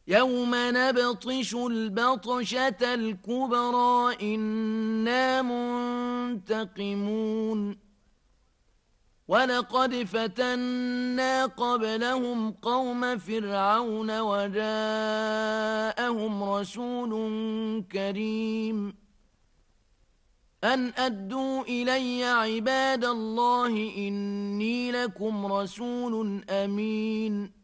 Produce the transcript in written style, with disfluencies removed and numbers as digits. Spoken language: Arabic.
يوم نبطش البطشة الكبرى إنا منتقمون ولقد فتنا قبلهم قوم فرعون وجاءهم رسول كريم أن أدوا إلي عباد الله إني لكم رسول أمين